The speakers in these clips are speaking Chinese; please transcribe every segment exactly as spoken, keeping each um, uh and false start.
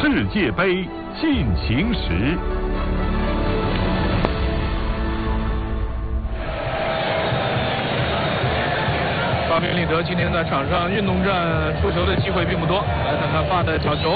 世界杯进行时。 巴宾利德今天在场上运动战出球的机会并不多，来看看发的角球。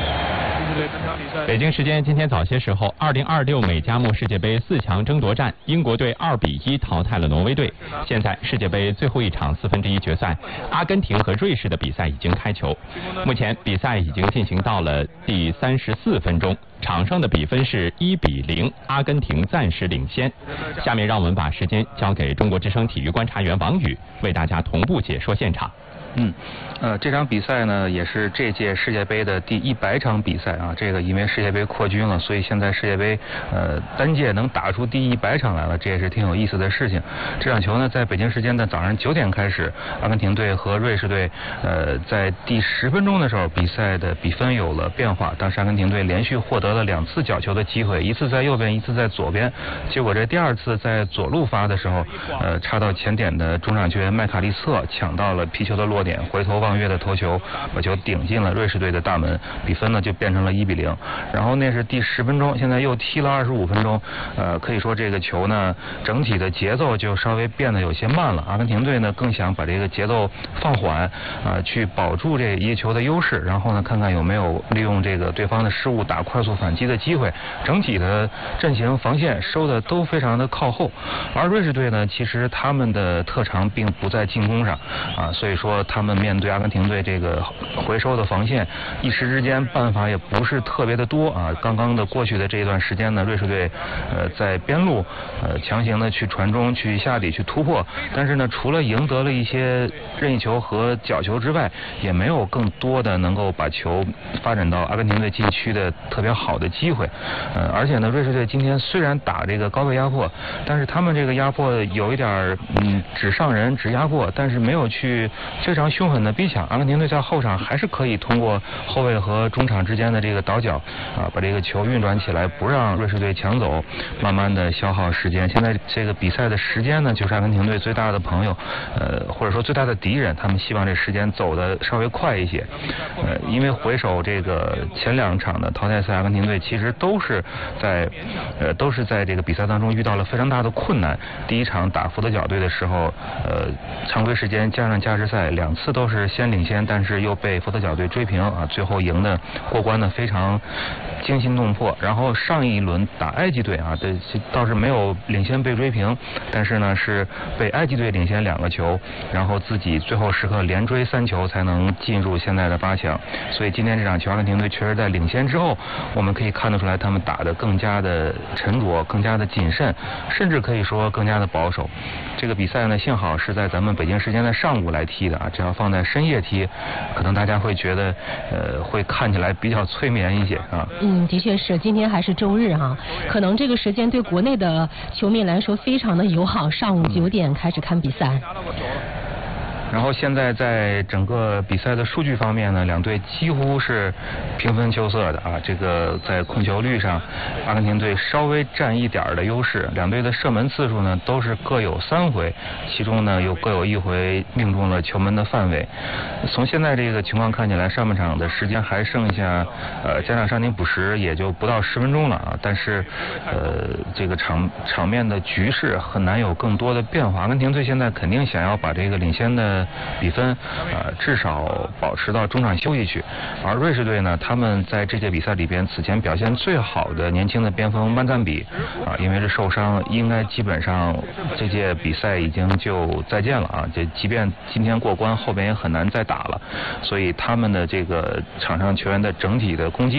北京时间今天早些时候，二零二六美加墨世界杯四强争夺战，英国队二比一淘汰了挪威队。现在世界杯最后一场四分之一决赛，阿根廷和瑞士的比赛已经开球。目前比赛已经进行到了第三十四分钟，场上的比分是一比零，阿根廷暂时领先。下面让我们把时间交给中国之声体育观察员王宇，为大家同步解说现场。 嗯，呃，这场比赛呢也是这届世界杯的第一百场比赛啊。这个因为世界杯扩军了，所以现在世界杯呃单届能打出第一百场来了，这也是挺有意思的事情。这场球呢在北京时间的早上九点开始，阿根廷队和瑞士队呃在第十分钟的时候，比赛的比分有了变化。当时阿根廷队连续获得了两次角球的机会，一次在右边，一次在左边。结果这第二次在左路发的时候，呃插到前点的中场球员麦卡利策抢到了皮球的落点。回头望月的头球把球顶进了瑞士队的大门，比分呢就变成了一比零。然后那是第十分钟，现在又踢了二十五分钟，呃，可以说这个球呢整体的节奏就稍微变得有些慢了。阿根廷队呢更想把这个节奏放缓啊、呃，去保住这一球的优势，然后呢看看有没有利用这个对方的失误打快速反击的机会。整体的阵型防线收的都非常的靠后，而瑞士队呢其实他们的特长并不在进攻上啊，所以说他。他们面对阿根廷队这个回收的防线，一时之间办法也不是特别的多啊。刚刚的过去的这一段时间呢，瑞士队呃在边路呃强行的去传中、去下底、去突破，但是呢，除了赢得了一些任意球和角球之外，也没有更多的能够把球发展到阿根廷队禁区的特别好的机会。呃，而且呢，瑞士队今天虽然打这个高位压迫，但是他们这个压迫有一点嗯只上人、只压过，但是没有去非常凶狠的逼抢。阿根廷队在后场还是可以通过后卫和中场之间的这个倒脚啊，把这个球运转起来，不让瑞士队抢走，慢慢的消耗时间。现在这个比赛的时间呢，就是阿根廷队最大的朋友，呃，或者说最大的敌人。他们希望这时间走的稍微快一些，呃，因为回首这个前两场的淘汰赛，阿根廷队其实都是在呃都是在这个比赛当中遇到了非常大的困难。第一场打福德角队的时候，呃，常规时间加上加时赛两次都是先领先，但是又被福德角队追平啊，最后赢的过关的非常惊心动魄。然后上一轮打埃及队啊，这倒是没有领先被追平，但是呢是被埃及队领先两个球，然后自己最后时刻连追三球才能进入现在的八强。所以今天这场球阿根廷队确实在领先之后，我们可以看得出来他们打得更加的沉着，更加的谨慎，甚至可以说更加的保守。这个比赛呢幸好是在咱们北京时间的上午来踢的啊，这要放在深夜踢，可能大家会觉得呃会看起来比较催眠一些啊。 嗯，的确是，今天还是周日哈、啊，可能这个时间对国内的球迷来说非常的友好，上午九点开始看比赛。 然后现在在整个比赛的数据方面呢，两队几乎是平分秋色的啊。这个在控球率上，阿根廷队稍微占一点的优势。两队的射门次数呢都是各有三回，其中呢又各有一回命中了球门的范围。从现在这个情况看起来，上半场的时间还剩下呃加上伤停补时也就不到十分钟了啊。但是呃这个场场面的局势很难有更多的变化。阿根廷队现在肯定想要把这个领先的比分呃至少保持到中场休息去。而瑞士队呢，他们在这届比赛里边此前表现最好的年轻的边锋曼赞比啊，因为是受伤，应该基本上这届比赛已经就再见了啊。这即便今天过关，后边也很难再打了。所以他们的这个场上球员的整体的攻击